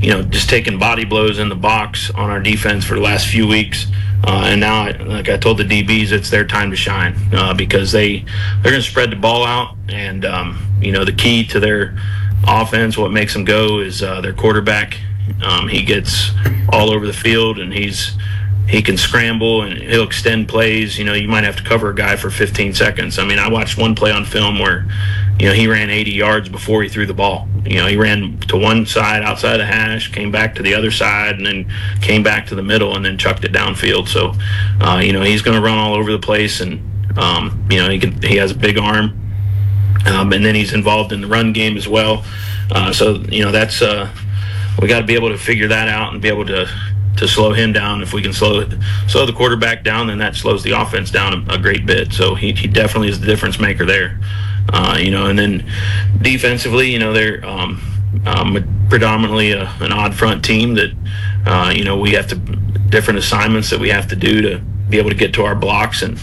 just taking body blows in the box on our defense for the last few weeks. And now, like I told the DBs, it's their time to shine because they're going to spread the ball out. And, the key to their offense, what makes them go, is their quarterback. He gets all over the field, and he can scramble, and he'll extend plays. You might have to cover a guy for 15 seconds. I mean, I watched one play on film where, he ran 80 yards before he threw the ball. He ran to one side outside the hash, came back to the other side, and then came back to the middle and then chucked it downfield. So, he's going to run all over the place, and, he has a big arm. And then he's involved in the run game as well. So, that's we got to be able to figure that out and be able to slow him down. If we can slow the quarterback down, then that slows the offense down a great bit. So he definitely is the difference maker there. And then defensively, they're predominantly an odd front team that, we have different assignments that we have to do to be able to get to our blocks. And,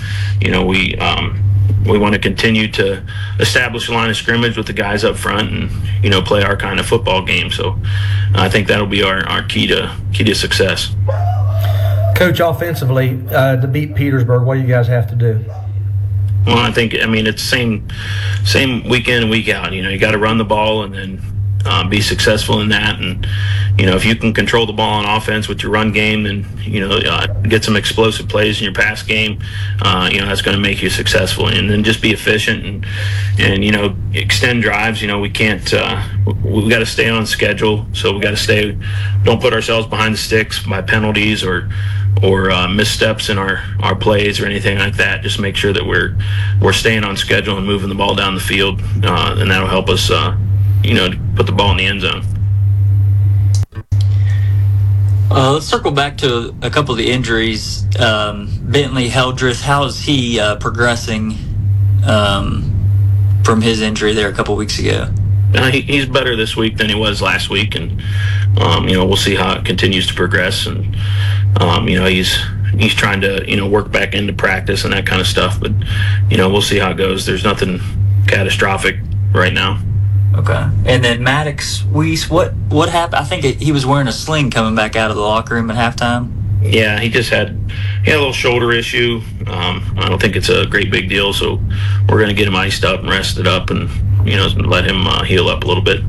we want to continue to establish a line of scrimmage with the guys up front and, play our kind of football game. So I think that'll be our key to success. Coach, offensively, to beat Petersburg, what do you guys have to do? Well, it's same week in and week out. You got to run the ball and then be successful in that. And, if you can control the ball on offense with your run game and, get some explosive plays in your pass game, that's going to make you successful. And then just be efficient and extend drives. We can't, we got to stay on schedule. So we got to don't put ourselves behind the sticks by penalties or missteps in our plays or anything like that. Just make sure that we're staying on schedule and moving the ball down the field. And that'll help us, to put the ball in the end zone. Let's circle back to a couple of the injuries. Bentley Heldreth, how is he progressing from his injury there a couple weeks ago? He's better this week than he was last week, and we'll see how it continues to progress. And he's trying to work back into practice and that kind of stuff. But we'll see how it goes. There's nothing catastrophic right now. Okay. And then Maddox Weiss, what happened? I think he was wearing a sling coming back out of the locker room at halftime. Yeah, he had a little shoulder issue. I don't think it's a great big deal, so we're going to get him iced up and rested up and, let him heal up a little bit.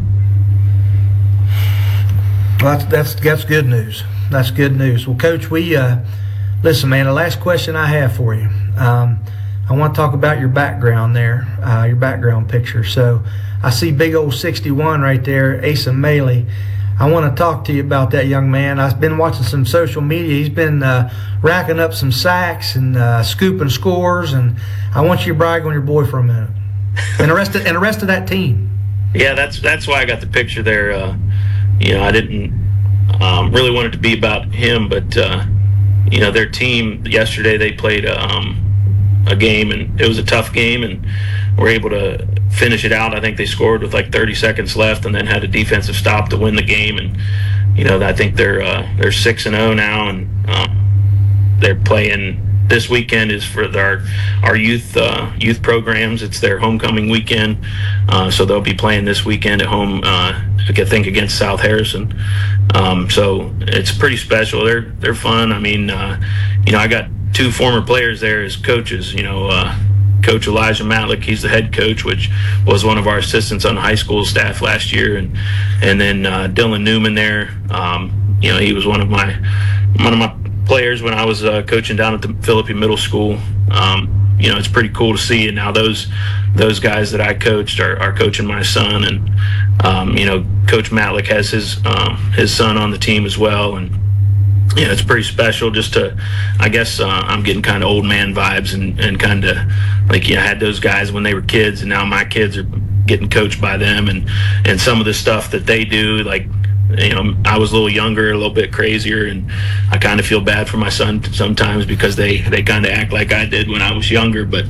Well, that's good news. That's good news. Well, Coach, listen, man, the last question I have for you. I want to talk about your background there, your background picture. So I see big old 61 right there, Asa Maley. I want to talk to you about that young man. I've been watching some social media. He's been racking up some sacks and scooping scores, and I want you to brag on your boy for a minute. And the rest of that team. Yeah, that's why I got the picture there. I didn't really want it to be about him, but their team yesterday, they played a game, and it was a tough game, and were able to finish it out. I think they scored with like 30 seconds left, and then had a defensive stop to win the game. And I think they're 6-0 now, and they're playing. This weekend is for our youth programs. It's their homecoming weekend, so they'll be playing this weekend at home. I think against South Harrison. So it's pretty special. They're fun. I got two former players there as coaches. Coach Elijah Matlick, he's the head coach, which was one of our assistants on the high school staff last year, and then Dylan Newman there. He was one of my players when I was coaching down at the Philippi Middle School. It's pretty cool to see, and now those guys that I coached are coaching my son, and Coach Matlick has his son on the team as well, and it's pretty special just to, I guess I'm getting kind of old man vibes and kind of like, I had those guys when they were kids, and now my kids are getting coached by them, and some of the stuff that they do, like, I was a little younger, a little bit crazier, and I kind of feel bad for my son sometimes because they kind of act like I did when I was younger. But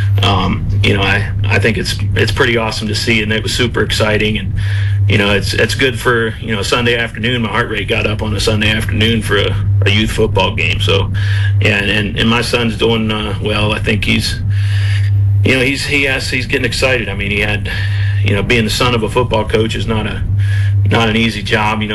I think it's pretty awesome to see, and it was super exciting. And it's good for Sunday afternoon. My heart rate got up on a Sunday afternoon for a youth football game. So yeah, and my son's doing well. I think he's getting excited. He had being the son of a football coach is not an easy job.